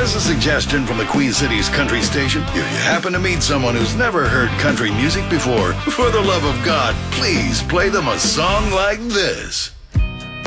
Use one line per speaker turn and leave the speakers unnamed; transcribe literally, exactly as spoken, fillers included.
Here's a suggestion from the Queen City's country station. If you happen to meet someone who's never heard country music before, for the love of God, please play them a song like this.